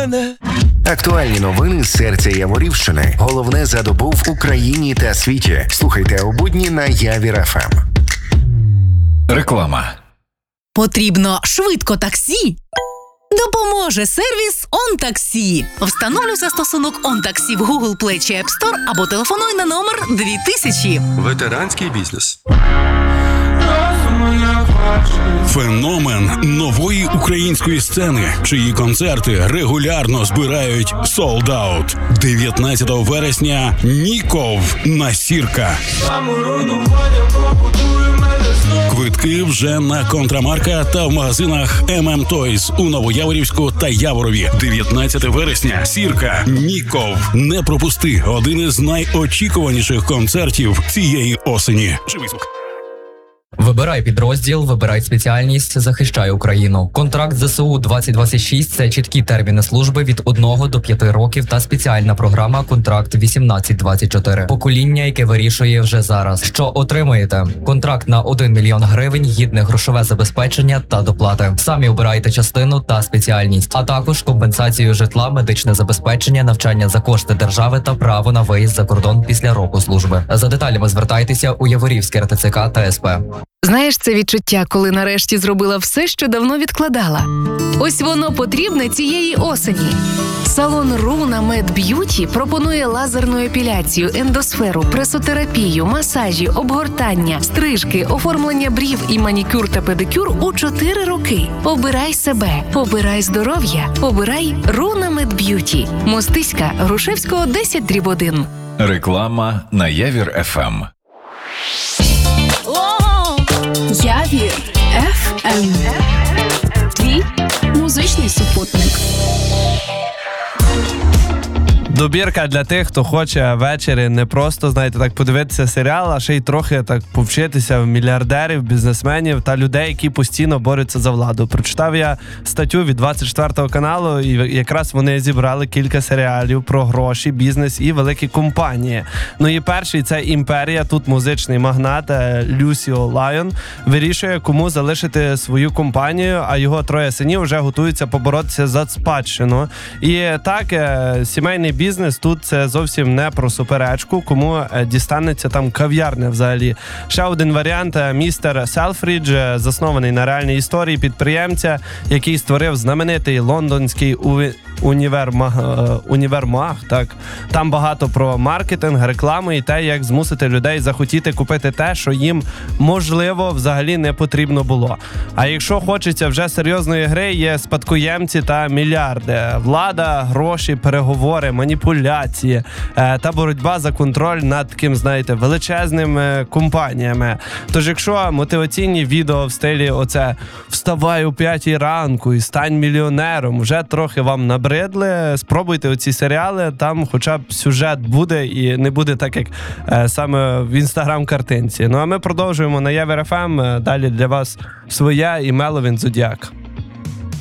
мене. Актуальні новини з серця Яворівщини. Головне за добу в Україні та світі. Слухайте у будні на Явір ФМ. Реклама. Потрібно швидко таксі? Допоможе сервіс OnTaxi. Встановлюй застосунок OnTaxi в Google Play чи App Store або телефонуй на номер 2000. Ветеранський бізнес. Феномен нової української сцени, чиї концерти регулярно збирають sold out. 19 вересня Ніков на Сірка. Квитки вже на Контрамарка та в магазинах MM Toys у Новояворівську та Яворові. 19 вересня Сірка, Ніков. Не пропусти один із найочікуваніших концертів цієї осені. Живий звук. Вибирай підрозділ, вибирай спеціальність, захищай Україну. Контракт ЗСУ 2026 – це чіткі терміни служби від 1 до 5 років та спеціальна програма «Контракт 1824». Покоління, яке вирішує вже зараз. Що отримуєте? Контракт на 1 мільйон гривень, гідне грошове забезпечення та доплати. Самі обирайте частину та спеціальність, а також компенсацію житла, медичне забезпечення, навчання за кошти держави та право на виїзд за кордон після року служби. За деталями звертайтеся у Яворівське РТЦК та СП. Знаєш це відчуття, коли нарешті зробила все, що давно відкладала? Ось воно потрібне цієї осені. Салон Руна Мед Б'юті пропонує лазерну епіляцію, ендосферу, пресотерапію, масажі, обгортання, стрижки, оформлення брів і манікюр та педикюр у 4 роки. Обирай себе, обирай здоров'я, обирай Руна Мед Б'юті. Мостиська, Грушевського, 10/1. Реклама на Явір ФМ. Явір ФМ. Твій музичний супутник. Добірка для тих, хто хоче ввечері не просто, знаєте, так подивитися серіал, а ще й трохи так повчитися в мільярдерів, бізнесменів та людей, які постійно борються за владу. Прочитав я статтю від 24 каналу, і якраз вони зібрали кілька серіалів про гроші, бізнес і великі компанії. Ну і перший – це «Імперія». Тут музичний магнат Люсіо Лайон вирішує, кому залишити свою компанію, а його 3 синів вже готуються поборотися за спадщину. І так, сімейний бізнес тут це зовсім не про суперечку, кому дістанеться там кав'ярня взагалі. Ще один варіант – містер Селфрідж, заснований на реальній історії підприємця, який створив знаменитий лондонський універмаг. Так. Там багато про маркетинг, рекламу і те, як змусити людей захотіти купити те, що їм, можливо, взагалі не потрібно було. А якщо хочеться вже серйозної гри, є спадкоємці та мільярди. Влада, гроші, переговори, маніпуляції та боротьба за контроль над таким, знаєте, величезними компаніями. Тож, якщо мотиваційні відео в стилі оце «вставай о 5 ранку і стань мільйонером» вже трохи вам набридли, спробуйте оці серіали, там хоча б сюжет буде і не буде так, як саме в інстаграм-картинці. Ну а ми продовжуємо на Явір ФМ. Далі для вас своя і Меловін Зодіак.